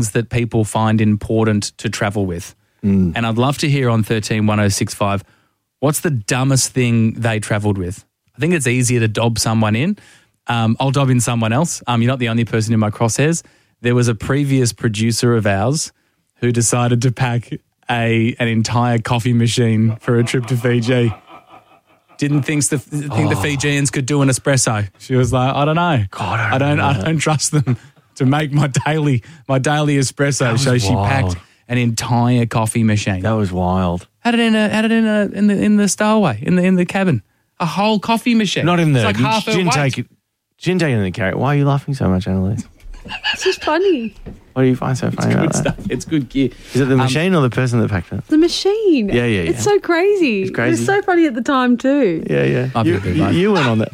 that people find important to travel with. And I'd love to hear on 131065, what's the dumbest thing they travelled with? I think it's easier to dob someone in. I'll dob in someone else. You're not the only person in my crosshairs. There was a previous producer of ours who decided to pack an entire coffee machine for a trip to Fiji. Didn't think the Fijians could do an espresso. She was like, I don't know. God, I don't trust them to make my daily espresso. So she packed an entire coffee machine. That was wild. Had it in the stowaway in the cabin. A whole coffee machine. Not in the. It's like half her weight. She didn't take it in the carrot. Why are you laughing so much, Annalise? It's just funny. What do you find so funny about that? It's good gear. Is it the machine or the person that packed it? The machine. Yeah. It's so crazy. It's crazy. It was so funny at the time too. Yeah. You went on that.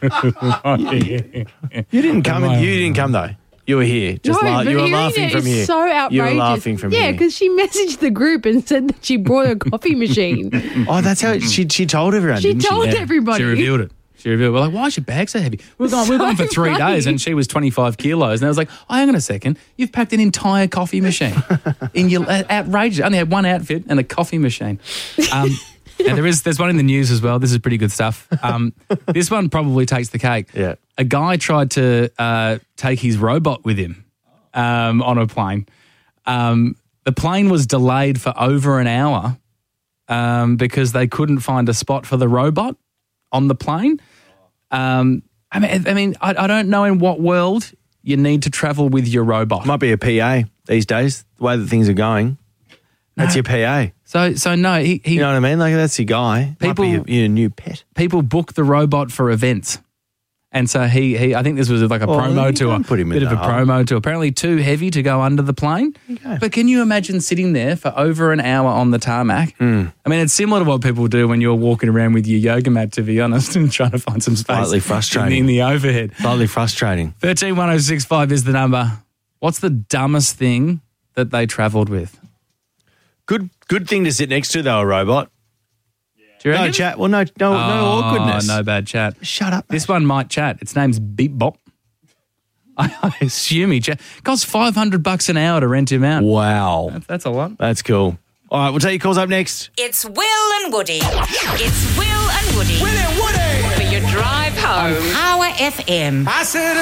You didn't come. You didn't come though. You were here. You were laughing from here. So outrageous. You were laughing from here. Yeah, because she messaged the group and said that she brought a coffee machine. Oh, that's how she told everyone. She didn't told everybody. She revealed it. We're like, why is your bag so heavy? We're gone for 3 days and she was 25 kilos. And I was like, hang on a second. You've packed an entire coffee machine. In your outrageous. I only had one outfit and a coffee machine. And there's one in the news as well. This is pretty good stuff. This one probably takes the cake. Yeah. A guy tried to take his robot with him on a plane. The plane was delayed for over an hour because they couldn't find a spot for the robot on the plane. I mean, I don't know in what world you need to travel with your robot. Might be a PA these days, the way that things are going. That's your PA. So no, he you know what I mean? Like, that's your guy. People- Might be your new pet. people book the robot for events. And so he I think this was like a promo you tour. can't put him in bit of a that hole. promo tour. Apparently too heavy to go under the plane. Okay. But can you imagine sitting there for over an hour on the tarmac? I mean, it's similar to what people do when you're walking around with your yoga mat, to be honest, and trying to find some space. Slightly frustrating. In the overhead. Slightly frustrating. 131065 is the number. What's the dumbest thing that they travelled with? Good thing to sit next to though, a robot. Do you No reckon? chat. Well, no awkwardness. No bad chat. Shut up. This one might chat. Its name's Beep Bop. I assume he chat. Costs $500 an hour to rent him out. Wow. That's a lot. That's cool. All right, we'll take your calls up next. It's Will and Woody. It's Will and Woody. Will and Woody. For your drive home. Power FM. I said